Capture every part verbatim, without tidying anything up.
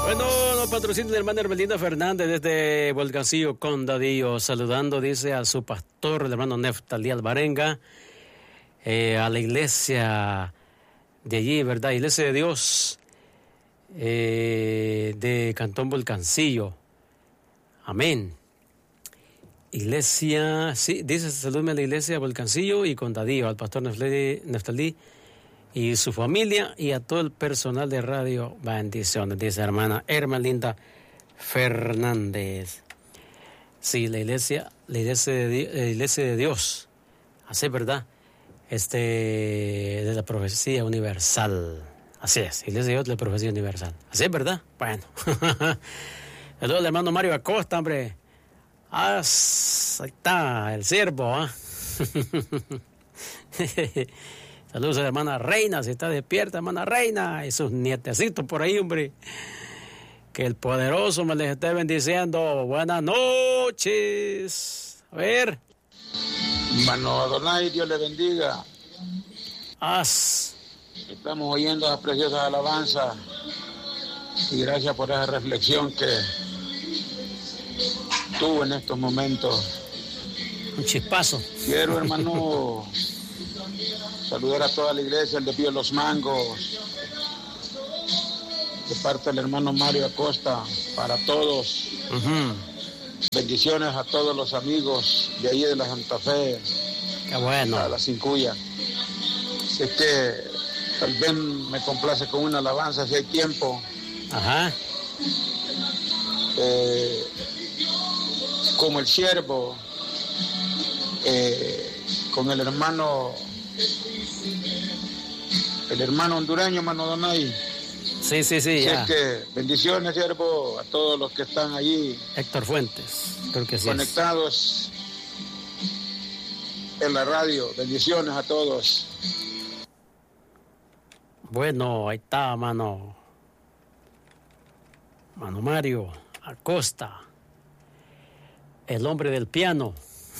Bueno, nos patrocina la hermana Hermelinda Fernández desde Volcancillo, Condadillo, saludando, dice, a su pastor, el hermano Neftalí Alvarenga, eh, a la iglesia de allí, ¿verdad? Iglesia de Dios eh, de Cantón Volcancillo. Amén. Iglesia, sí, dice, saludme a la iglesia de Volcancillo y Condadillo, al pastor Neftalí, Neftalí y su familia y a todo el personal de radio. Bendiciones, dice hermana Hermelinda Fernández. Sí, la iglesia, la iglesia de, la iglesia de Dios, así es, ¿verdad? Este, de la profecía universal. Así es, iglesia de Dios de la profecía universal. Así es, ¿verdad? Bueno. Saludos al hermano Mario Acosta, hombre. Ah, ahí está, el siervo, ¿ah? ¿eh? Saludos a la hermana Reina, si está despierta, hermana Reina, y sus nietecitos por ahí, hombre. Que el poderoso me les esté bendiciendo. Buenas noches. A ver. Hermano Adonai, Dios le bendiga. As. Estamos oyendo las preciosas alabanzas. Y gracias por esa reflexión que tuvo en estos momentos. Un chispazo. Quiero, hermano, saludar a toda la iglesia, el de Pío Los Mangos, de parte del hermano Mario Acosta, para todos. Uh-huh. Bendiciones a todos los amigos de ahí de la Santa Fe. Qué bueno. A la Cincuya. Así que tal vez me complace con una alabanza si hay tiempo. Ajá. Eh, como el siervo, eh, con el hermano, el hermano hondureño, hermano Donay. Sí, sí, sí, Así ya. es que bendiciones, siervo, a todos los que están allí. Héctor Fuentes, creo que sí. Conectados es. En la radio. Bendiciones a todos. Bueno, ahí está, mano. Mano Mario Acosta, el hombre del piano.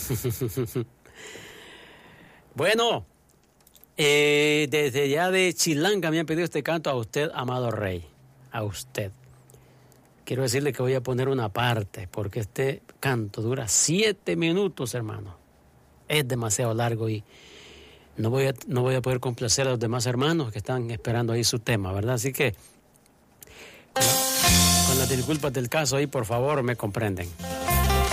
Bueno, eh, desde ya de Chilanga me han pedido este canto a usted, amado rey, a usted. Quiero decirle que voy a poner una parte, porque este canto dura siete minutos, hermano. Es demasiado largo y no voy a, no voy a poder complacer a los demás hermanos que están esperando ahí su tema, ¿verdad? Así que, con las disculpas del caso ahí, por favor, me comprenden.